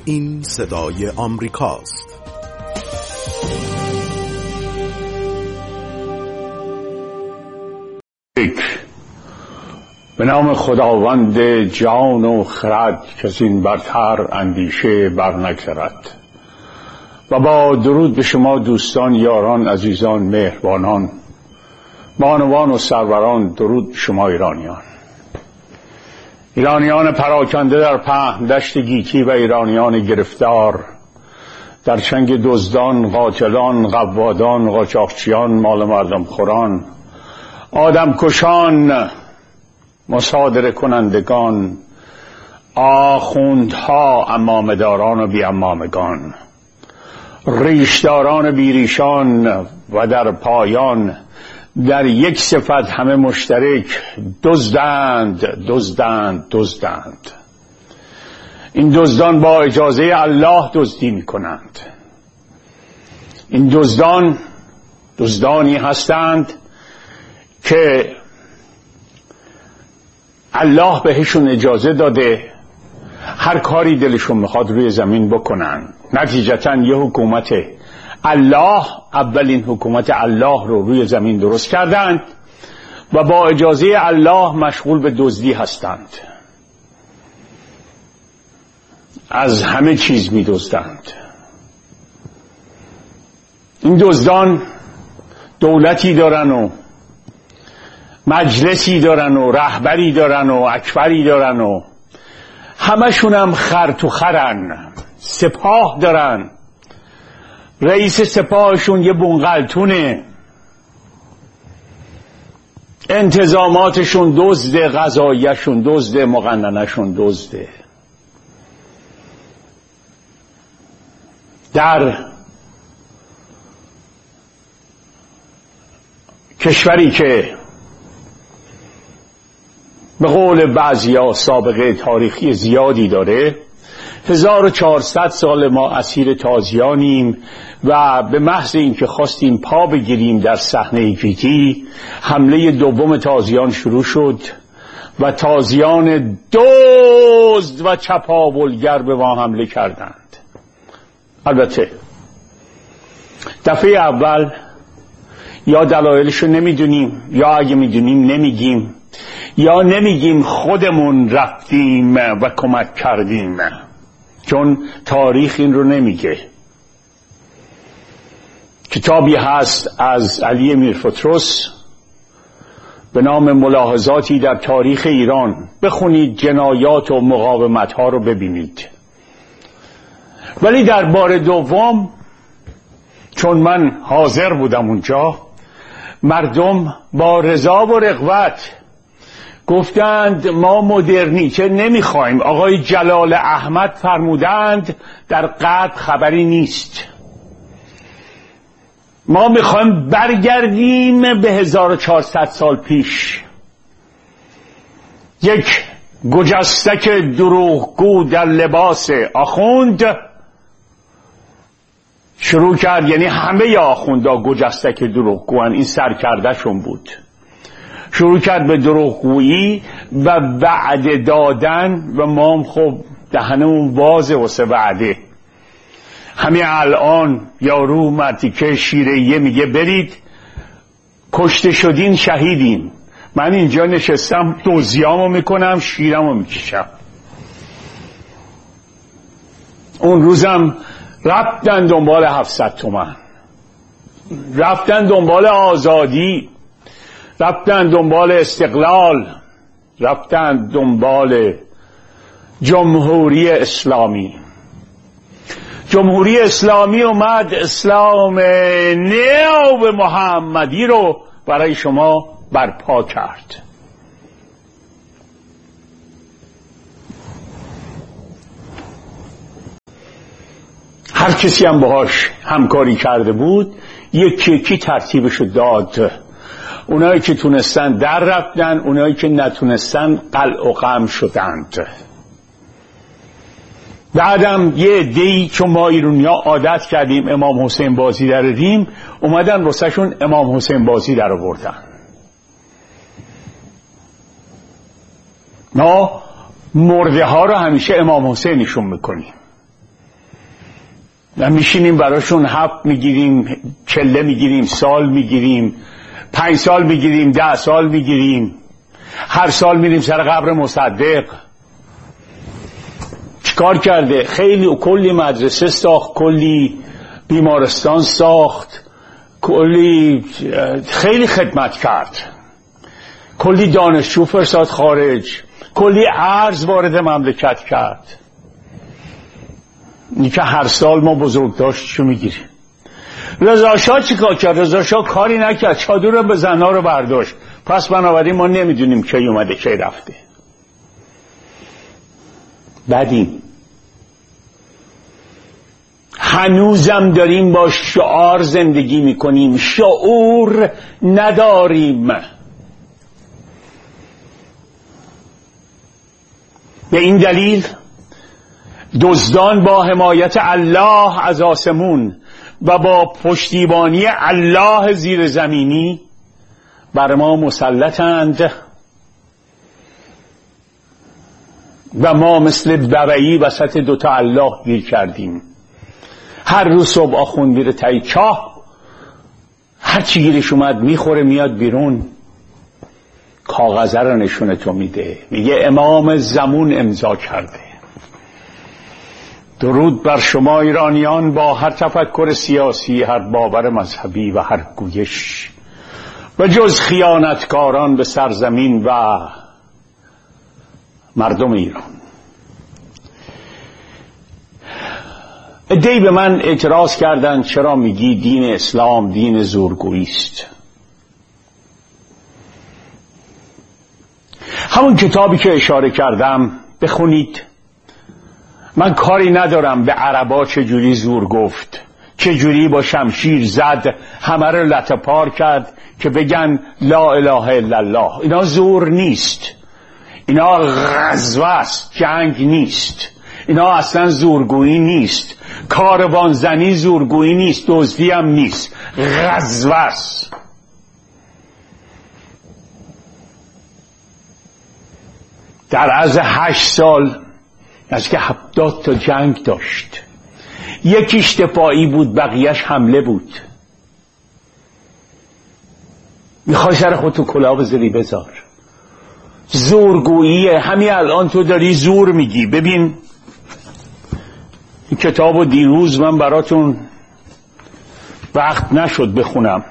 این صدای آمریکاست. به نام خداوند جان و خرد که از این برتر اندیشه بر نگذرد، و با درود به شما دوستان، یاران، عزیزان، مهربانان، بانوان و سروران، درود به شما ایرانیان پراکنده در پهن دشت گیتی و ایرانیان گرفتار در چنگ دزدان، قاتلان، قوادان، قاچاقچیان، مال مردم خوران، آدم کشان، مصادره کنندگان، آخوندها، عمامه‌داران و بی عمامگان، ریشداران بیریشان و در پایان در یک صفت همه مشترک: دزدند، دزدند، دزدند. این دزدان با اجازه الله دزدی می کنند. این دزدان دزدانی هستند که الله بهشون اجازه داده هر کاری دلشون میخواد روی زمین بکنن. نتیجتاً یه حکومت الله، اولین حکومت الله رو روی زمین درست کردند و با اجازه الله مشغول به دزدی هستند. از همه چیز می‌دزدند. این دزدان دولتی دارن و مجلسی دارن و رهبری دارن و اکبری دارن و همشون هم خر تو خرن. سپاه دارن، رئیس سپاهشون یه بونقلتونه، انتظاماتشون دزده، قضاییشون دزده، مقننهشون دزده. در کشوری که به قول بعضیا سابقه تاریخی زیادی داره، 1400 سال ما اسیر تازیانیم و به محض اینکه خواستیم پا بگیریم در صحنه گیتی، حمله دوم تازیان شروع شد و تازیان دزد و چپاولگر به ما حمله کردند. البته دفعه اول یا دلایلشو نمیدونیم، یا اگه میدونیم نمیگیم، یا نمیگیم خودمون رفتیم و کمک کردیم، چون تاریخ این رو نمیگه. کتابی هست از علی میرفتروس به نام ملاحظاتی در تاریخ ایران، بخونید، جنایات و مقاومت ها رو ببینید. ولی در بار دوم، چون من حاضر بودم اونجا، مردم با رضا و رغبت گفتند ما مدرنیته نمیخوایم. آقای جلال احمد فرمودند در غرب خبری نیست، ما میخوایم برگردیم به 1400 سال پیش. یک گجستک دروغگو در لباس آخوند شروع کرد، یعنی همه آخوندها گجستک دروغگوان، این سرکردهشون بود، شروع کرد به دروغگویی و وعده دادن و ما هم خب دهنمون وازه واسه وعده. همین الان یارو مرتیکه شیریه میگه برید، کشته شدین، شهیدین. من اینجا نشستم دوزیامو میکنم، شیرمو میکشم. اون روزم رفتن دنبال 700 تومن، رفتن دنبال آزادی، رفتن دنبال استقلال، رفتن دنبال جمهوری اسلامی. جمهوری اسلامی اومد اسلام نو محمدی رو برای شما برپا کرد. هر کسی هم باهاش همکاری کرده بود یکی یکی ترتیبشو داد. اونایی که تونستن در رفتن، اونایی که نتونستن قلع و قم شدند. بعدم یه عده‌ای، چون ما ایرانی‌ها عادت کردیم امام حسین بازی در ریم، اومدن واسهشون امام حسین بازی در آوردن. ما مرده ها رو همیشه امام حسینشون میکنیم. و میشینیم براشون حق میگیریم، چله میگیریم، سال میگیریم، 5 سال میگیریم، 10 سال میگیریم، هر سال میریم سر قبر مصدق. چیکار کرده؟ خیلی کلی مدرسه ساخت، کلی بیمارستان ساخت، خیلی خدمت کرد، کلی دانشجو فرستاد خارج، کلی ارز وارد مملکت کرد. این که هر سال ما بزرگداشتشو میگیریم. رضا شاه چیکار کرد؟ رضا شاه کاری نکرد، چادر به زنا رو برداشت. پس بنابراین ما نمیدونیم کی اومده کی رفته. بدیم، هنوزم داریم با شعار زندگی میکنیم، شعور نداریم. به این دلیل دزدان با حمایت الله از آسمون و با پشتیبانی الله زیر زمینی بر ما مسلطند و ما مثل ببعی وسط دوتا الله گیر کردیم. هر روز صبح آخوند میره تایی چاه، هر چی گیرش اومد میخوره میاد بیرون، کاغذه رو نشونه تو میده، میگه امام زمان امضا کرده. درود بر شما ایرانیان با هر تفکر سیاسی، هر باور مذهبی و هر گویش، و جز خیانتکاران به سرزمین و مردم ایران. عده‌ای به من اعتراض کردند چرا میگی دین اسلام دین زورگویی است؟ همون کتابی که اشاره کردم بخونید. من کاری ندارم به عربا چجوری زور گفت، چجوری با شمشیر زد، همه رو لطه پار کرد که بگن لا اله الا الله. اینا زور نیست، اینا غزوه است، جنگ نیست. اینا اصلا زورگویی نیست، کاروانزنی زورگویی نیست، دزدی هم نیست، غزوه است. در عرض 8 سال از که 70 تا جنگ داشت، یکیش دفاعی بود بقیهش حمله بود. میخوای سر خودتو کلاه بذاری بذار. زورگوییه. همین الان تو داری زور میگی. ببین این کتابو دیروز من براتون وقت نشد بخونم،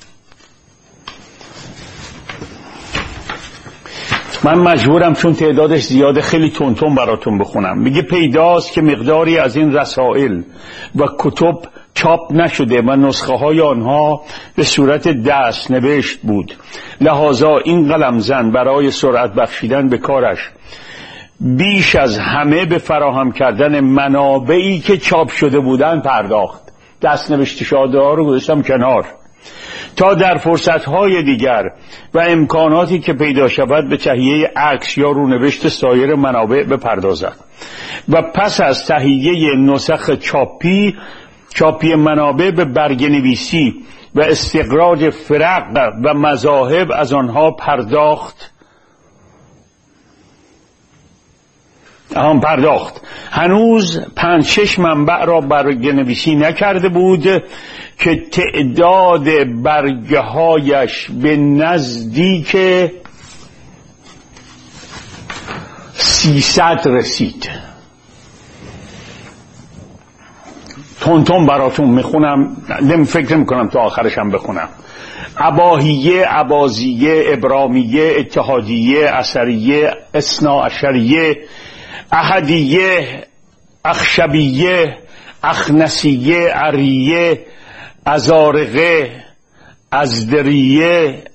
من مجبورم چون تعدادش زیاده خیلی تونتون براتون بخونم. میگه پیداست که مقداری از این رسائل و کتب چاپ نشده و نسخه های آنها به صورت دست نوشت بود، لذا این قلمزن برای سرعت بخشیدن به کارش بیش از همه به فراهم کردن منابعی که چاپ شده بودن پرداخت. دست نوشته شده ها رو گذاشتم کنار تا در فرصتهای دیگر و امکاناتی که پیدا شود به تهیه عکس یا رونوشت سایر منابع بپردازد و پس از تهیه نسخ چاپی منابع به برگنویسی و استخراج فرق و مذاهب از آنها پرداخت. هنوز 5-6 منبع را برگنویسی نکرده بود که تعداد برگه هایش به نزدیک 300 رسید. تونتون براتون میخونم، فکر میکنم تا آخرشم بخونم. اباهیه، اباضیه، ابرامیه، اتحادیه، اثریه، اثناعشریه، احدیه، اخشبیه، اخنسیه، عریه، ازارقه، ازدریه،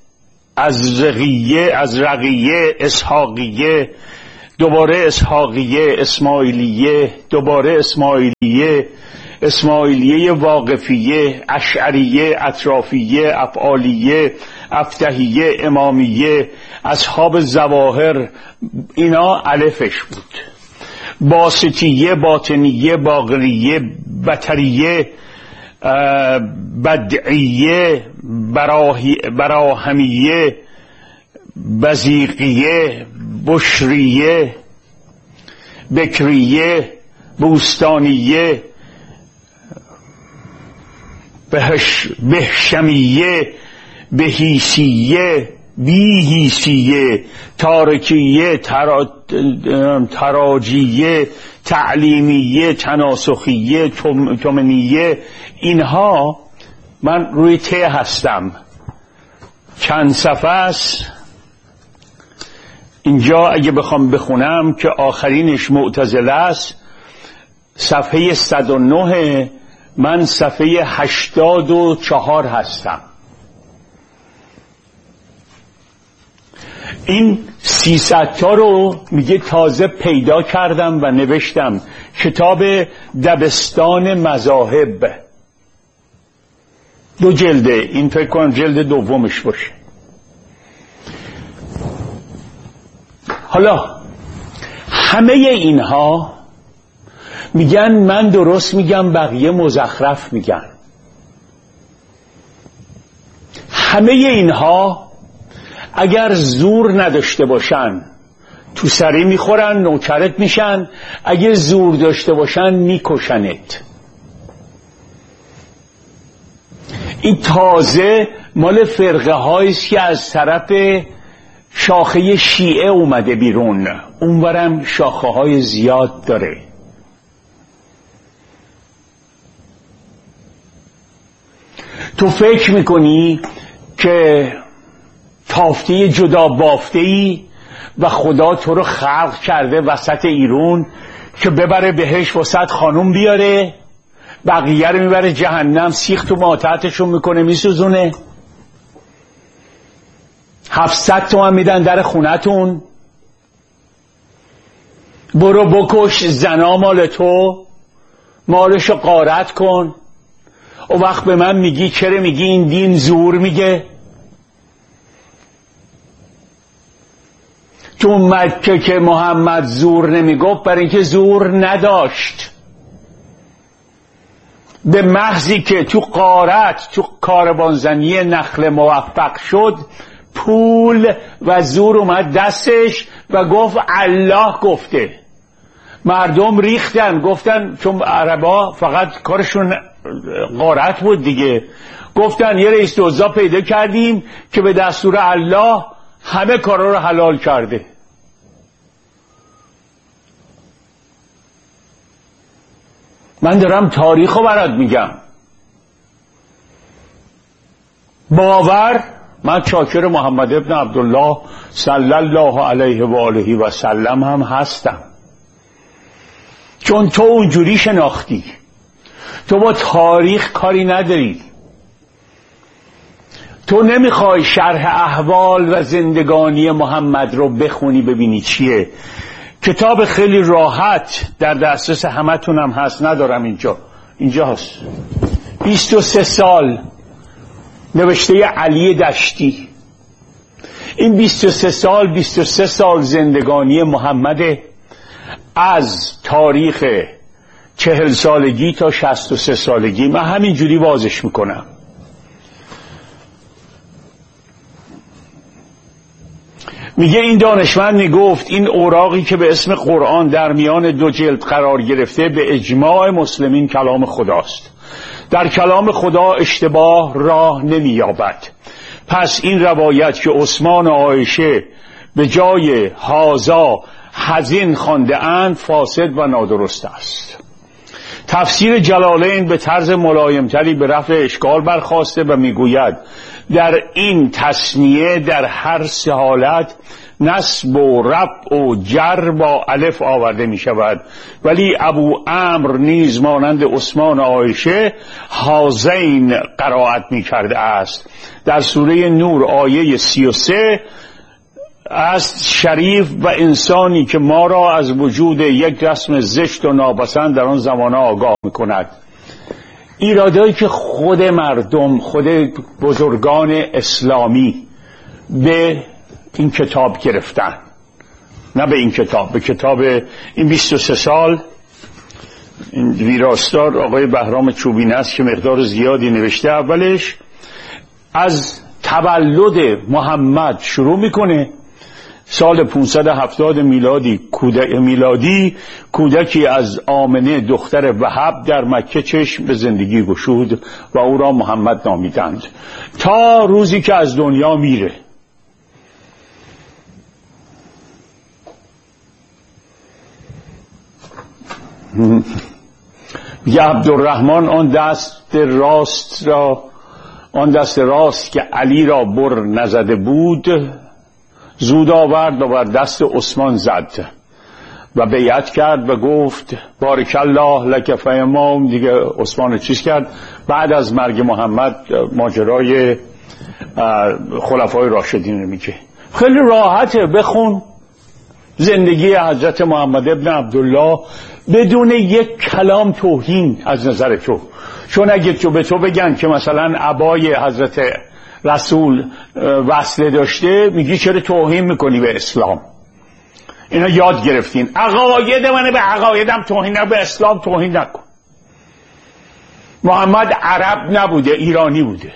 ازرقیه، اسحاقیه، دوباره اسحاقیه، اسماعیلیه، دوباره اسماعیلیه واقفیه، اشعریه، اطرافیه، افعالیه، افتحیه، امامیه، اصحاب زواهر، اینا الفش بود. باسطیه، باطنیه، باقریه، بطریه، بدعیه، براهمیه، بزیقیه، بشریه، بکریه، بوستانیه، بهشمیه، بهیسیه، بیهیسیه، تارکیه، تراجیه، تعلیمیه، تناسخیه، تومنیه، اینها من روی ته هستم. چند صفحه است اینجا اگه بخوام بخونم که آخرینش معتزله است، صفحه 109، من صفحه 84 هستم. این 300 تا رو میگه تازه پیدا کردم و نوشتم. کتاب دبستان مذاهب، 2 جلده، این فکر کنم جلد دومش باشه. حالا همه اینها میگن من درست میگم، بقیه مزخرف میگن. همه اینها اگر زور نداشته باشن تو سری میخورن، نوکرت میشن. اگر زور داشته باشن میکشنت. این تازه مال فرقه هاییست که از طرف شاخه شیعه اومده بیرون، اونورم شاخه های زیاد داره. تو فکر میکنی که تافته جدا بافته‌ای و خدا تو رو خلق کرده وسط ایرون که ببره بهش وسط خانوم بیاره، بقیه رو میبره جهنم، سیخ تو ماتحتشون میکنه میسوزونه، 700 تومن میدن در خونتون، برو بکش زنا مال تو، مالشو غارت کن. و وقت به من میگی چرا میگی این دین زور میگه؟ تو مکه که محمد زور نمیگفت برای اینکه زور نداشت. به محضی که تو غارت، تو کاروانزنی نخل موفق شد، پول و زور اومد دستش و گفت الله گفته. مردم ریختن، گفتن، چون عربا فقط کارشون غارت بود دیگه، گفتن یه رئیس دزدا پیدا کردیم که به دستور الله همه کارا رو حلال کرده. من دارم تاریخ رو برات میگم. باور، من چاکر محمد ابن عبدالله صلی الله علیه و آله و سلم هم هستم، چون تو اونجوری شناختی. تو با تاریخ کاری نداری. تو نمیخوای شرح احوال و زندگانی محمد رو بخونی ببینی چیه. کتاب خیلی راحت در دسترس همتون هم هست، ندارم اینجا هست. 23 سال نوشته علی دشتی. این 23 سال زندگانی محمد، از تاریخ 40 سالگی تا 63 سالگی. من همینجوری واضح میکنم. میگه این دانشمند میگفت این اوراقی که به اسم قرآن در میان 2 جلد قرار گرفته به اجماع مسلمین کلام خداست. در کلام خدا اشتباه راه نمییابد. پس این روایت که عثمان و عایشه به جای هازا حزین خوانده اند فاسد و نادرست است. تفسیر جلالین به طرز ملایمتری به رفع اشکال برخاسته و میگوید در این تصنیه در هر 3 حالت نصب و رفع و جر با الف آورده می شود، ولی ابو عمرو نیز مانند عثمان و عایشه هازین قرائت می کرده است. در سوره نور آیه 33 است شریف و انسانی که ما را از وجود یک رسم زشت و ناپسند در آن زمانه آگاه می کند. ایرادایی که خود مردم، خود بزرگان اسلامی به این کتاب گرفتن، نه به این کتاب، به کتاب این 23 سال این ویراستار آقای بهرام چوبین است که مقدار زیادی نوشته. اولش از تولد محمد شروع میکنه، سال 570 میلادی کودکی از آمنه دختر وهب در مکه چشم به زندگی گشود و او را محمد نامیدند تا روزی که از دنیا میره. میگه عبدالرحمن آن دست راست که علی را بر نزده بود زود آورد و بر دست عثمان زد و بیعت کرد و گفت بارک الله لک فامام. دیگه عثمان چیز کرد. بعد از مرگ محمد ماجرای خلفای راشدین میگه. خیلی راحته، بخون زندگی حضرت محمد ابن عبدالله بدون یک کلام توهین از نظر تو. چون اگه تو به تو بگن که مثلا عبای حضرت رسول وصله داشته، میگی چرا توهین میکنی به اسلام؟ اینا یاد گرفتین. عقاید منه به عقایدم توهین نکن، به اسلام توهین نکن. محمد عرب نبوده، ایرانی بوده.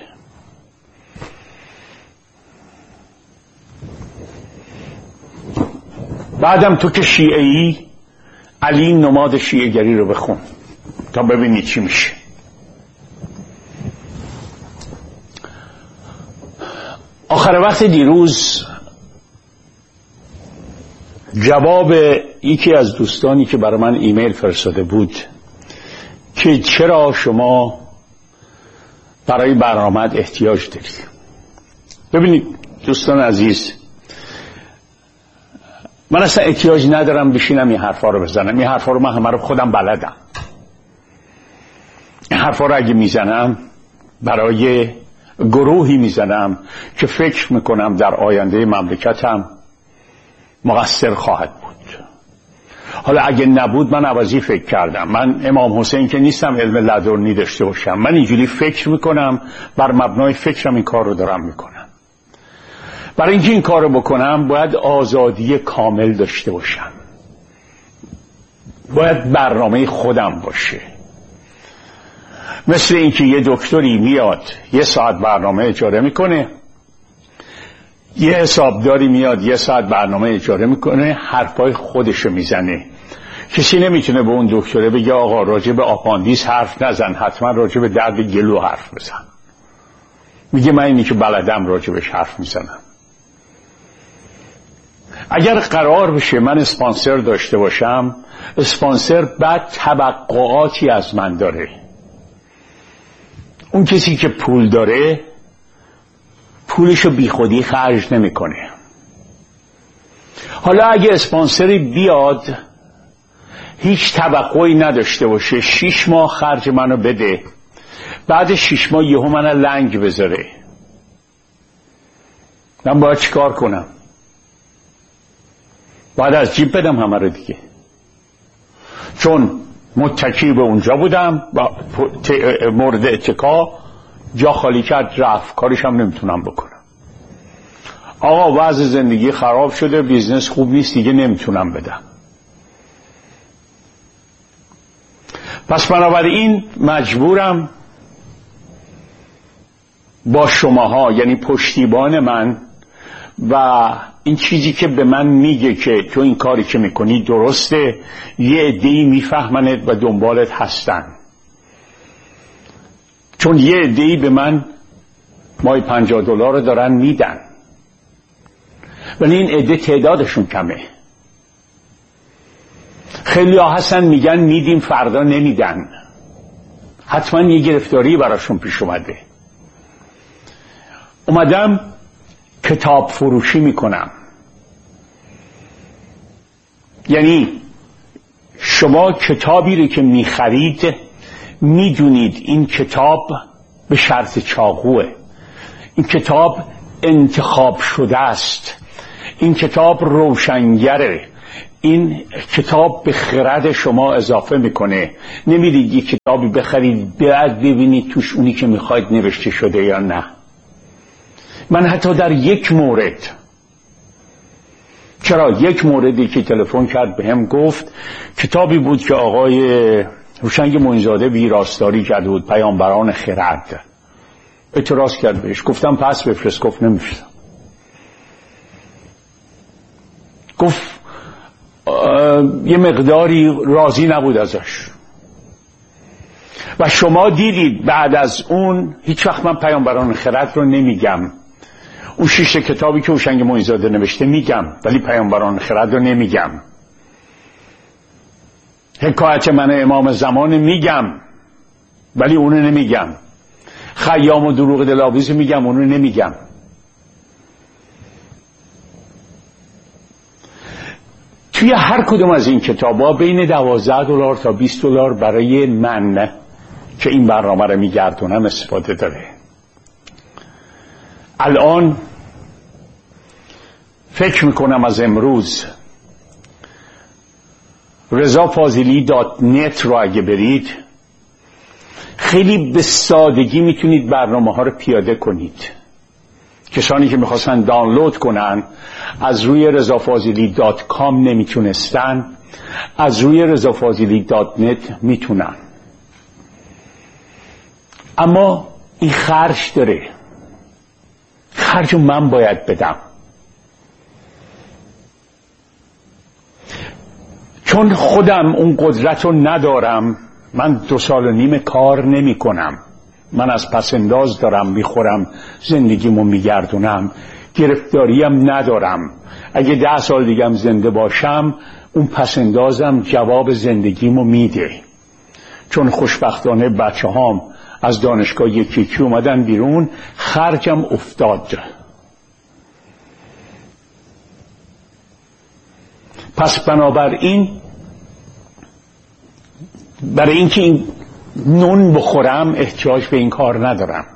بعدم تو که شیعه‌ای، علی نماد شیعه گری رو بخون تا ببینی چی میشه. آخر وقت دیروز جواب یکی از دوستانی که برای من ایمیل فرستاده بود که چرا شما برای برنامه احتیاج دارید. ببینید دوستان عزیز، من اصلا احتیاج ندارم بشینم این حرفا رو بزنم. این حرفا رو من همه رو خودم بلدم. این حرفا رو اگه میزنم برای گروهی میزنم که فکر میکنم در آینده مملکتم مقصر خواهد بود. حالا اگه نبود من عوضی فکر کردم. من امام حسین که نیستم علم لدنی داشته باشم. من اینجوری فکر میکنم، بر مبنای فکرم این کار رو دارم میکنم. برای اینکه این کار رو بکنم باید آزادی کامل داشته باشم. باید برنامه خودم باشه. مثل اینکه یه دکتری میاد یه ساعت برنامه اجاره میکنه، یه حسابداری میاد یه ساعت برنامه اجاره میکنه، حرفای خودشو میزنه. کسی نمیتونه به اون دکتره بگه آقا راجع به آپاندیس حرف نزن، حتما راجع به درد گلو حرف بزن. میگه من اینی که بلدم راجع بهش حرف میزنم. اگر قرار بشه من اسپانسر داشته باشم، اسپانسر بعد توقعاتی از من داره. اون کسی که پول داره پولشو بی خودی خرج نمیکنه. حالا اگه اسپانسری بیاد هیچ توقعی نداشته باشه، 6 ماه خرج منو بده، بعد 6 ماه یهو منو لنگ بذاره، من باید چیکار کنم؟ باید از جیب بدم همه رو دیگه. چون متکی به اونجا بودم و مورد اتکا جا خالی کرد رفت، کارش هم نمیتونم بکنم. آقا وضع زندگی خراب شده، بیزنس خوب نیست دیگه، نمیتونم بدم. پس بنابراین مجبورم با شماها، یعنی پشتیبان من و این چیزی که به من میگه که تو این کاری که میکنی درسته، یه عده‌ای میفهمند و دنبالت هستن. چون یه عده‌ای به من ماهی $50 رو دارن میدن، ولی این عده تعدادشون کمه. خیلی ها هستن میگن میدیم فردا نمیدن. حتما یه گرفتاری براشون پیش اومدم کتاب فروشی میکنم. یعنی شما کتابی رو که میخرید میدونید این کتاب به شرط چاقوه، این کتاب انتخاب شده است، این کتاب روشنگره، این کتاب به خرد شما اضافه میکنه. نمیدید یک کتابی بخرید بعد ببینید توش اونی که میخواید نوشته شده یا نه. من حتی در یک مورد، چرا یک موردی که تلفن کرد بهم گفت کتابی بود که آقای هوشنگ معین‌زاده ویراستاری کرده بود، پیامبران خرد. اعتراض کرد بهش، گفتم پس بفرست، گفت نمیفرستم. گفت یه مقداری راضی نبود ازش. و شما دیدید بعد از اون، هیچ وقت من پیامبران خرد رو نمیگم، اون 6 کتابی که هوشنگ معین‌زاده نوشته میگم، ولی پیامبران خرد رو نمیگم. حکایت من امام زمان میگم، ولی اونو نمیگم. خیام و دروغ دلاویز میگم، اونو نمیگم. توی هر کدوم از این کتابا بین $12 تا $20 برای من که این برنامه رو میگردونم استفاده داره. الان فکر میکنم از امروز rezafazili.net رو اگه برید، خیلی به سادگی میتونید برنامه ها رو پیاده کنید. کسانی که میخواستن دانلود کنن از روی rezafazili.com نمیتونستن، از روی rezafazili.net میتونن. اما این خرج داره، خرج من باید بدم، چون خودم اون قدرت رو ندارم. من 2.5 سال کار نمی کنم، من از پسنداز دارم میخورم، زندگیمو میگردونم، گرفتاریم ندارم. اگه 10 سال دیگم زنده باشم اون پسندازم جواب زندگیمو میده، چون خوشبختانه بچه هام از دانشگاه یکی اومدن بیرون، خرجم افتاد. پس بنابراین برای اینکه این نون بخورم احتیاج به این کار ندارم،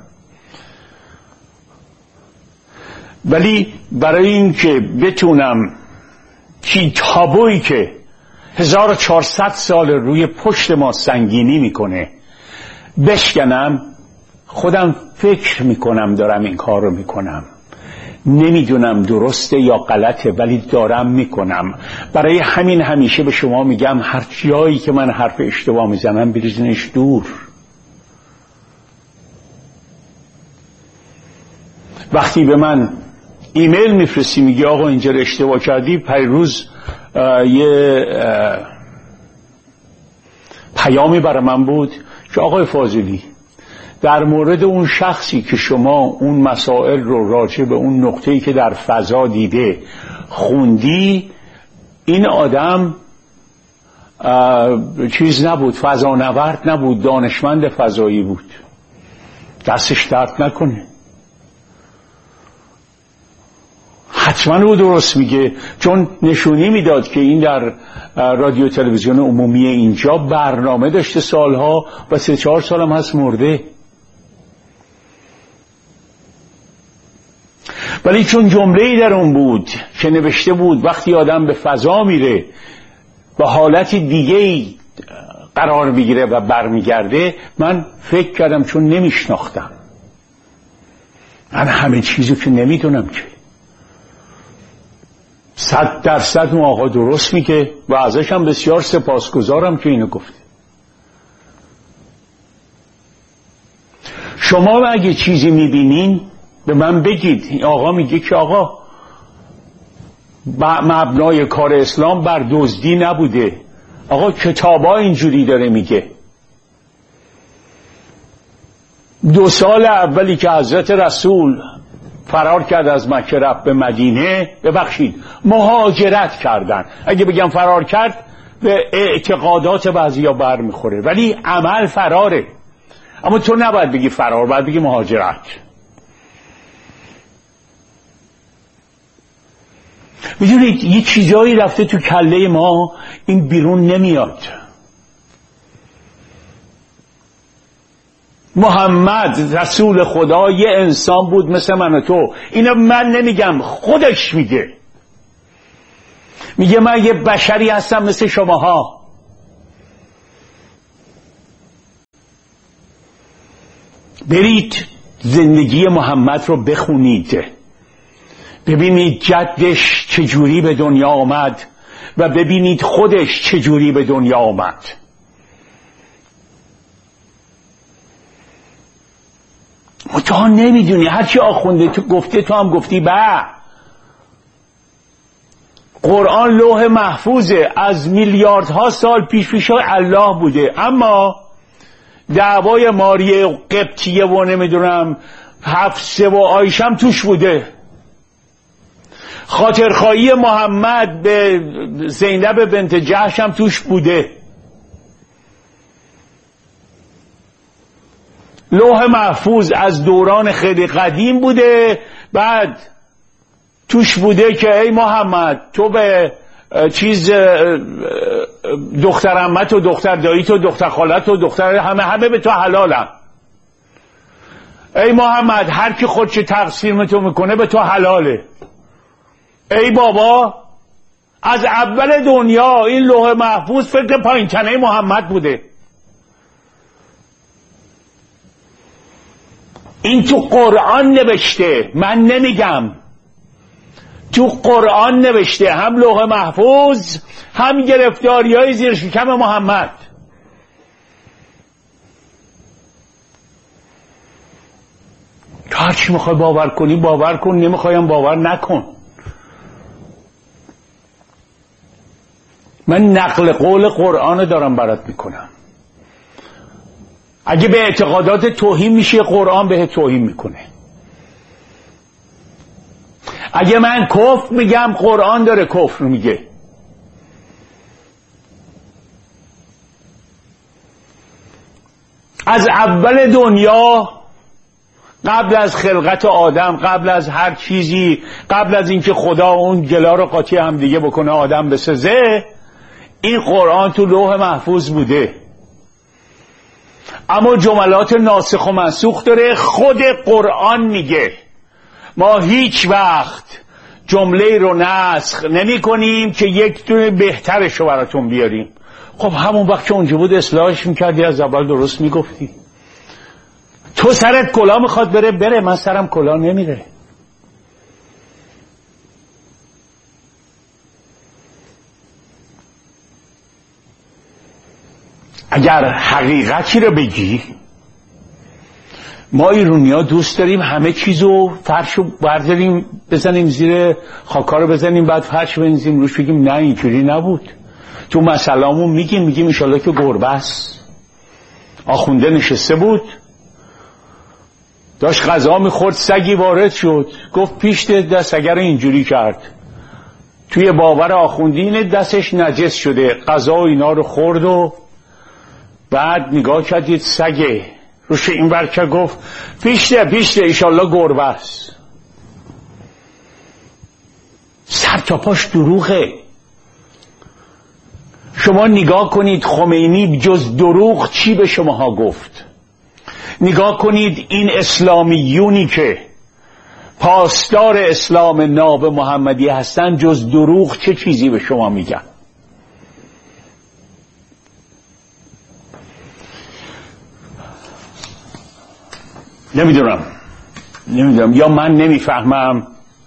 ولی برای اینکه بتونم تابویی که 1400 سال روی پشت ما سنگینی میکنه بشکنم، خودم فکر میکنم دارم این کار رو میکنم. نمیدونم درسته یا غلطه، ولی دارم میکنم. برای همین همیشه به شما میگم هر جایی که من حرف اشتباه میزنم بریزنش دور. وقتی به من ایمیل میفرستی میگی آقا اینجا اشتباه کردی، پیروز یه پیامی برای من بود که آقای فاضلی در مورد اون شخصی که شما اون مسائل رو راجع به اون نقطه‌ای که در فضا دیده خوندی، این آدم چیز نبود، فضانورد نبود، دانشمند فضایی بود، دستش درد نکنه. حتما او درست میگه، چون نشونی میداد که این در رادیو تلویزیون عمومی اینجا برنامه داشته سالها و 3-4 سالم هست مرده. ولی چون جمله‌ای در اون بود که نوشته بود وقتی آدم به فضا میره و حالت دیگه‌ای قرار میگیره و برمیگرده، من فکر کردم چون نمیشناختم، من همه چیزو که نمیدونم که 100% اون آقا درست میگه و ازش هم بسیار سپاسگزارم که اینو گفته. شما اگه چیزی میبینین به من بگید. آقا میگه که آقا مبنای کار اسلام بر دزدی نبوده. آقا کتابا اینجوری داره میگه. 2 سال اولی که حضرت رسول فرار کرد از مکه رفت به مدینه، ببخشید مهاجرت کردن، اگه بگم فرار کرد به اعتقادات بعضیا بر میخوره، ولی عمل فراره. اما تو نباید بگی فرار، باید بگی مهاجرت. میدونید یه چیزایی رفته تو کله ما، این بیرون نمیاد. محمد رسول خدا یه انسان بود مثل من و تو. اینو من نمیگم، خودش میگه. میگه من یه بشری هستم مثل شماها. برید زندگی محمد رو بخونید، ببینید جدش چجوری به دنیا آمد و ببینید خودش چجوری به دنیا آمد. تو نمیدونی، هرچی آخونده تو گفته تو هم گفتی. قرآن لوح محفوظه، از میلیاردها سال پیش الله بوده، اما دعوای ماریه و قبطیه و نمیدونم حفصه و عایشم توش بوده، خاطرخواهی محمد به زینب بنت جحش هم توش بوده. لوح محفوظ از دوران خیلی قدیم بوده، بعد توش بوده که ای محمد تو به دختر عمت و دختر داییت و دختر خالت و دختر همه به تو حلالم. ای محمد هر کی خودش تقسیم تو میکنه به تو حلاله. ای بابا از اول دنیا این لوح محفوظ فکر پایین تنه محمد بوده. این تو قرآن نوشته، من نمیگم، تو قرآن نوشته، هم لوح محفوظ هم گرفتاری های زیر شکم محمد. تو هر چی میخوای باور کنی باور کن، نمیخوایم باور نکن. من نقل قول قرآن دارم برات میکنم. اگه به اعتقادات توهین میشه قرآن به توهین میکنه. اگه من کفر میگم قرآن داره کفر میگه. از اول دنیا، قبل از خلقت آدم، قبل از هر چیزی، قبل از اینکه خدا اون گلا رو قاطی هم دیگه بکنه آدم بسازه، این قرآن تو لوح محفوظ بوده. اما جملات ناسخ و منسوخ داره. خود قرآن میگه ما هیچ وقت جمله رو نسخ نمی کنیم که یک دونه بهترش رو براتون بیاریم. خب همون وقت که اونجا بود اصلاحش میکردی، از اول درست میگفتی. تو سرت کلا میخواد بره، من سرم کلا نمیره. اگر حقیقتی رو بگی، ما ایرونیا دوست داریم همه چیزو فرشو برداریم بزنیم زیر خاکا رو بزنیم بعد فرش بنزیم روش بگیم نه اینجوری نبود. تو مسئله‌مون میگیم انشالله که گربه است. آخونده نشسته بود داشت غذا میخورد، سگی وارد شد گفت پیش دست اگر اینجوری کرد. توی باور آخوندی اینه دستش نجس شده، غذا و اینا رو خورد و بعد نگاه کردید سگه روش این برکه گفت پیشته ایشالله گربه است. سر تا پاش دروغه. شما نگاه کنید خمینی جز دروغ چی به شماها گفت. نگاه کنید این اسلامیونی که پاسدار اسلام ناب محمدی هستن جز دروغ چه چیزی به شما میگن. نمیدونم یا من نمیفهمم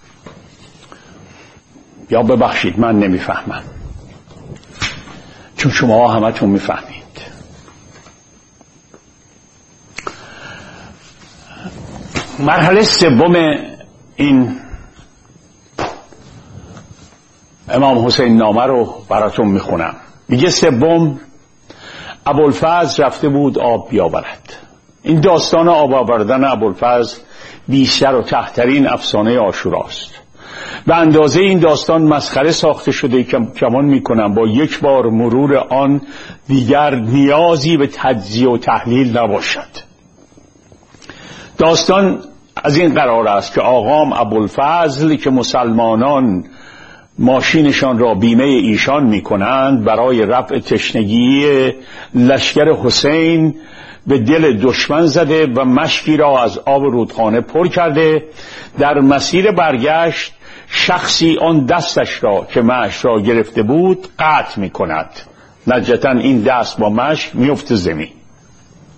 یا ببخشید من نمیفهمم، چون شما همتون میفهمید. مرحله سوم این امام حسین نامه رو براتون میخونم. میگه سوم ابوالفضل رفته بود آب بیاورد. این داستان آب آوردن ابوالفضل بیشتر و تحترین افسانه عاشوراست. به اندازه این داستان مسخره ساخته شده که کمان میکنم با یک بار مرور آن دیگر نیازی به تجزیه و تحلیل نباشد. داستان از این قرار است که آقام ابوالفضل که مسلمانان ماشینشان را بیمه ایشان میکنند، برای رفع تشنگی لشکر حسین به دل دشمن زده و مشکی را از آب رودخانه پر کرده. در مسیر برگشت شخصی آن دستش را که مشک را گرفته بود قطع می کند. نتیجتاً این دست با مشک میفته زمین.